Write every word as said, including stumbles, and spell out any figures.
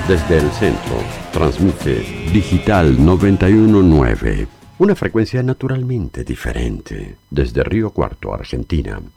Desde el centro, transmite Digital noventa y uno punto nueve. Una frecuencia naturalmente diferente. Desde Río Cuarto, Argentina,